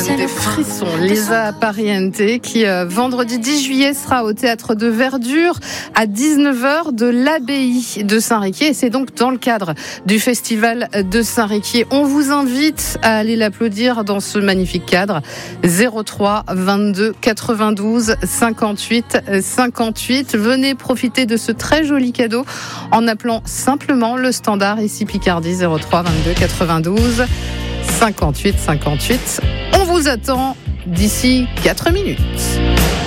donne des frissons. Lisa Pariente qui vendredi 10 juillet sera au Théâtre de Verdure à 19h de l'Abbaye de Saint-Riquier. Et c'est donc dans le cadre du Festival de Saint-Riquier. On vous invite à aller l'applaudir dans ce magnifique cadre. 03 22 92 58 58. Venez profiter de ce très joli cadeau en appelant simplement le standard ici Picardie 03 22 92 58 58. On vous attend d'ici 4 minutes.